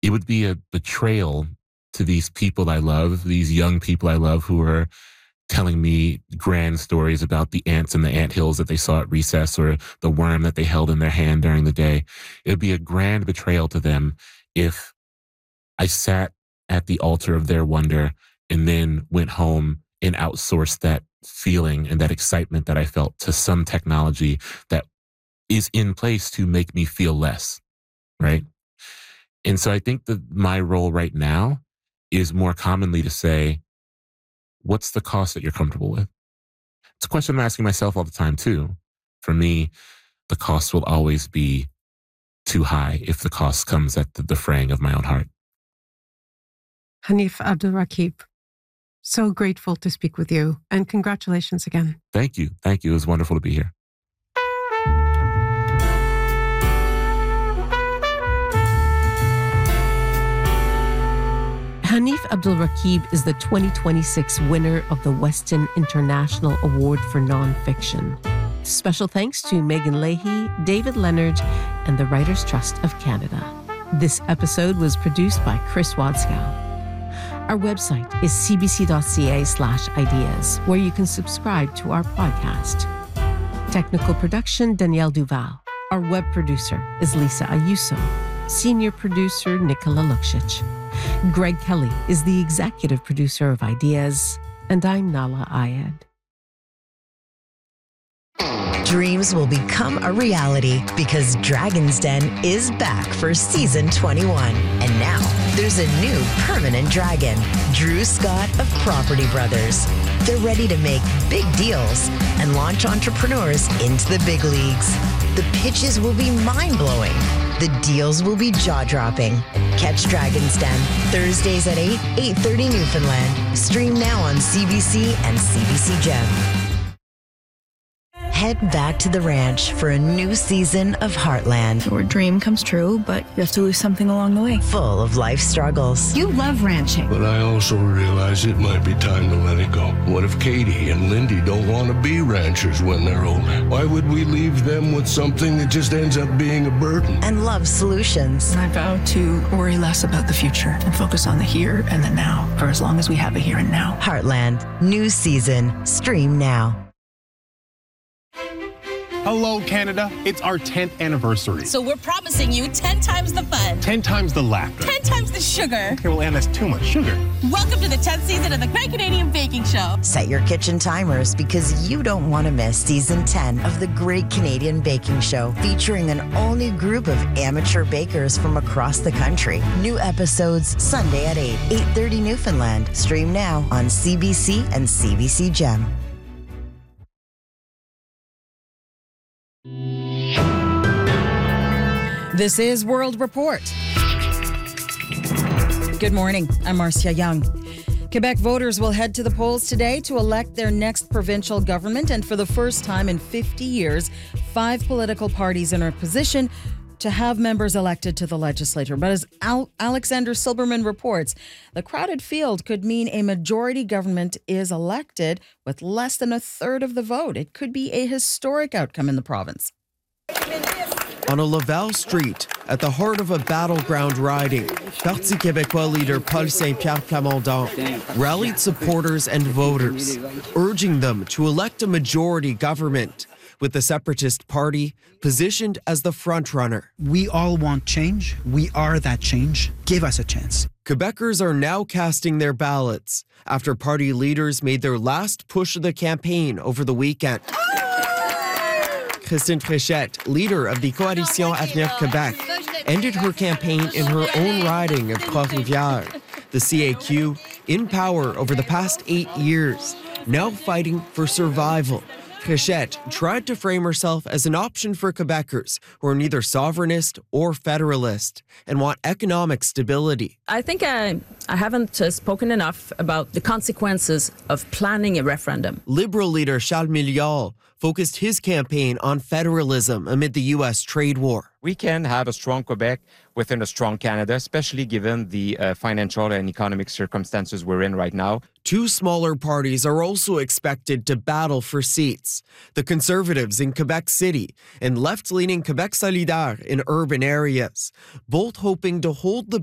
it would be a betrayal to these people I love, these young people I love who are telling me grand stories about the ants in the anthills that they saw at recess or the worm that they held in their hand during the day. It would be a grand betrayal to them if I sat at the altar of their wonder and then went home and outsourced that feeling and that excitement that I felt to some technology that is in place to make me feel less, right? And so I think that my role right now is more commonly to say, what's the cost that you're comfortable with? It's a question I'm asking myself all the time too. For me, the cost will always be too high if the cost comes at the fraying of my own heart. Hanif Abdulraqib, so grateful to speak with you, and congratulations again. Thank you. Thank you. It was wonderful to be here. Hanif Abdulraqib is the 2026 winner of the Weston International Award for Nonfiction. Special thanks to Megan Leahy, David Leonard, and the Writers' Trust of Canada. This episode was produced by Chris Wadskow. Our website is cbc.ca/ideas, where you can subscribe to our podcast. Technical production, Danielle Duval. Our web producer is Lisa Ayuso. Senior producer, Nicola Luksic. Greg Kelly is the executive producer of Ideas, and I'm Nala Ayed. Dreams will become a reality because Dragon's Den is back for season 21. And now there's a new permanent dragon, Drew Scott of Property Brothers. They're ready to make big deals and launch entrepreneurs into the big leagues. The pitches will be mind-blowing. The deals will be jaw-dropping. Catch Dragon's Den Thursdays at 8, 8:30 Newfoundland. Stream now on CBC and CBC Gem. Head back to the ranch for a new season of Heartland. Your dream comes true, but you have to lose something along the way. Full of life struggles. You love ranching. But I also realize it might be time to let it go. What if Katie and Lindy don't want to be ranchers when they're older? Why would we leave them with something that just ends up being a burden? And love solutions. I vow to worry less about the future and focus on the here and the now for as long as we have a here and now. Heartland, new season. Stream now. Hello, Canada. It's our 10th anniversary. So we're promising you 10 times the fun. 10 times the laughter. 10 times the sugar. Okay, well, Anne, that's too much sugar. Welcome to the 10th season of the Great Canadian Baking Show. Set your kitchen timers because you don't want to miss season 10 of the Great Canadian Baking Show, featuring an all-new group of amateur bakers from across the country. New episodes Sunday at 8, 8:30 Newfoundland. Stream now on CBC and CBC Gem. This is World Report. Good morning. I'm Marcia Young. Quebec voters will head to the polls today to elect their next provincial government, and for the first time in 50 years, 5 political parties are in a position to have members elected to the legislature. But as Alexander Silberman reports, the crowded field could mean a majority government is elected with less than a third of the vote. It could be a historic outcome in the province. On a Laval street, at the heart of a battleground riding, Parti Québécois leader Paul Saint-Pierre Plamondon rallied supporters and voters, urging them to elect a majority government, with the Separatist Party positioned as the frontrunner. We all want change. We are that change. Give us a chance. Quebecers are now casting their ballots after party leaders made their last push of the campaign over the weekend. Christine Fréchette, leader of the Coalition Avenir Québec, ended her campaign in her own riding of Trois-Rivières. The CAQ, in power over the past 8 years, now fighting for survival. Fréchette tried to frame herself as an option for Quebecers who are neither sovereignist or federalist and want economic stability. I think I haven't spoken enough about the consequences of planning a referendum. Liberal leader Charles Milliard focused his campaign on federalism amid the U.S. trade war. We can have a strong Quebec within a strong Canada, especially given the financial and economic circumstances we're in right now. 2 smaller parties are also expected to battle for seats. The Conservatives in Quebec City and left-leaning Quebec Solidaire in urban areas, both hoping to hold the